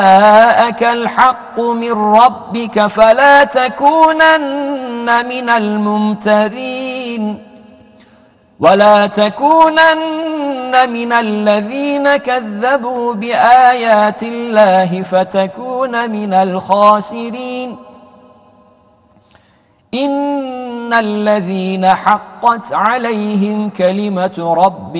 جاءك الحق من ربك فلا تكونن من الممترين ولا تكونن من الذين كذبوا بآيات الله فتكون من الخاسرين إن الذين حقت عليهم كلمة ربك